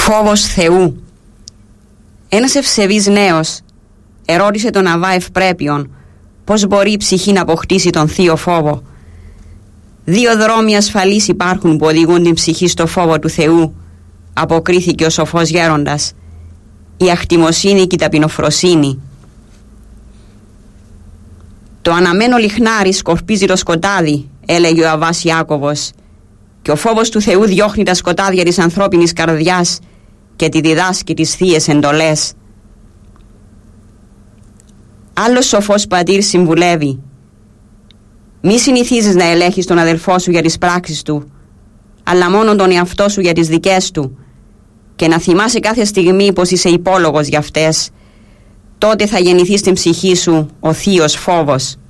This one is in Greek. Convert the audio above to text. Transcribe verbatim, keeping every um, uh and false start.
Φόβος Θεού. Ένας ευσεβής νέος ερώτησε τον Αβά Ευπρέπειον πώς μπορεί η ψυχή να αποκτήσει τον θείο φόβο. Δύο δρόμοι ασφαλείς υπάρχουν που οδηγούν την ψυχή στο φόβο του Θεού, αποκρίθηκε ο σοφός γέροντας, η αχτιμοσύνη και η ταπεινοφροσύνη. Το αναμένο λιχνάρι σκορπίζει το σκοτάδι, έλεγε ο Αβάς Ιάκωβος, και ο φόβος του Θεού διώχνει τα σκοτάδια της ανθρώπινης καρδιάς και τη διδάσκει τις θείες εντολές. Άλλος σοφός πατήρ συμβουλεύει: μη συνηθίζεις να ελέγχεις τον αδελφό σου για τις πράξεις του, αλλά μόνο τον εαυτό σου για τις δικές του, και να θυμάσαι κάθε στιγμή πως είσαι υπόλογος για αυτές. Τότε θα γεννηθεί στην ψυχή σου ο θείος φόβος.